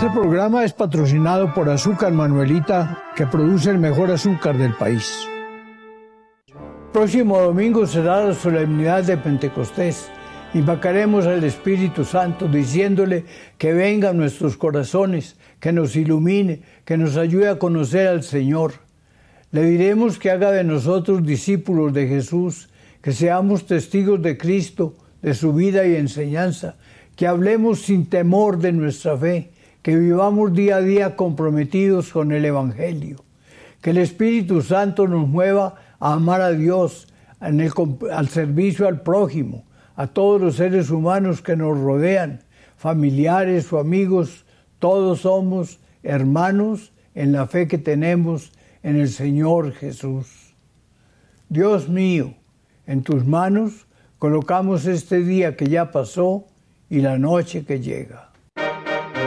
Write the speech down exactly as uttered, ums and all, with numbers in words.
Este programa es patrocinado por Azúcar Manuelita, que produce el mejor azúcar del país. Próximo domingo será la solemnidad de Pentecostés. Invocaremos al Espíritu Santo diciéndole que venga a nuestros corazones, que nos ilumine, que nos ayude a conocer al Señor. Le diremos que haga de nosotros discípulos de Jesús, que seamos testigos de Cristo, de su vida y enseñanza, que hablemos sin temor de nuestra fe, que vivamos día a día comprometidos con el Evangelio, que el Espíritu Santo nos mueva a amar a Dios, en el, al servicio al prójimo, a todos los seres humanos que nos rodean, familiares o amigos. Todos somos hermanos en la fe que tenemos en el Señor Jesús. Dios mío, en tus manos colocamos este día que ya pasó y la noche que llega.